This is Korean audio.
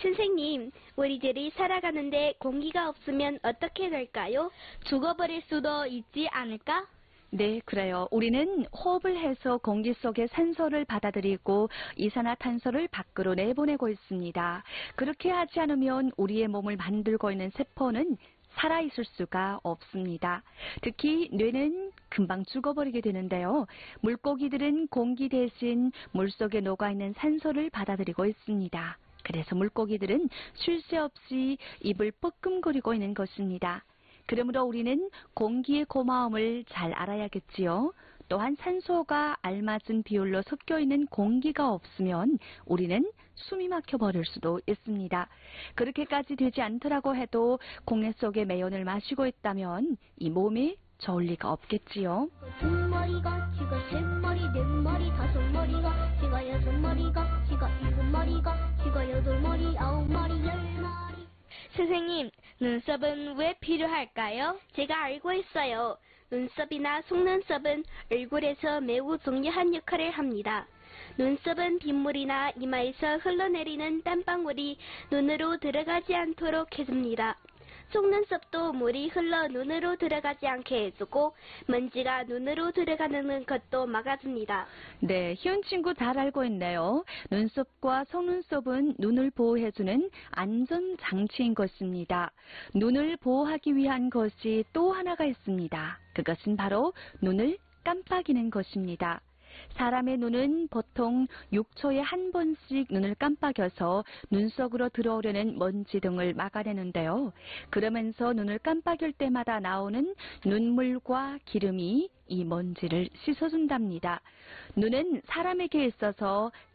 선생님, 우리들이 살아가는데 공기가 없으면 어떻게 될까요? 죽어버릴 수도 있지 않을까? 네, 그래요. 우리는 호흡을 해서 공기 속의 산소를 받아들이고 이산화탄소를 밖으로 내보내고 있습니다. 그렇게 하지 않으면 우리의 몸을 만들고 있는 세포는 살아있을 수가 없습니다. 특히 뇌는 금방 죽어버리게 되는데요. 물고기들은 공기 대신 물속에 녹아있는 산소를 받아들이고 있습니다. 그래서 물고기들은 쉴 새 없이 입을 뻐끔거리고 있는 것입니다. 그러므로 우리는 공기의 고마움을 잘 알아야겠지요. 또한 산소가 알맞은 비율로 섞여 있는 공기가 없으면 우리는 숨이 막혀버릴 수도 있습니다. 그렇게까지 되지 않더라고 해도 공해 속의 매연을 마시고 있다면 이 몸이 좋을 리가 없겠지요. 두 머리가 쥐가 세 머리 네 머리 다섯 머리가 쥐가 여섯 머리가 쥐가 일곱 머리가 쥐가 여덟 머리 아홉 머리 열 머리. 선생님, 눈썹은 왜 필요할까요? 제가 알고 있어요. 눈썹이나 속눈썹은 얼굴에서 매우 중요한 역할을 합니다. 눈썹은 빗물이나 이마에서 흘러내리는 땀방울이 눈으로 들어가지 않도록 해줍니다. 속눈썹도 물이 흘러 눈으로 들어가지 않게 해주고 먼지가 눈으로 들어가는 것도 막아줍니다. 네, 희은 친구 잘 알고 있네요. 눈썹과 속눈썹은 눈을 보호해주는 안전장치인 것입니다. 눈을 보호하기 위한 것이 또 하나가 있습니다. 그것은 바로 눈을 깜빡이는 것입니다. 사람의 눈은 보통 6초에 한 번씩 눈을 깜빡여서 눈 속으로 들어오려는 먼지 등을 막아내는데요. 그러면서 눈을 깜빡일 때마다 나오는 눈물과 기름이 이 먼지를 씻어준답니다. 눈은 사람에게 있어서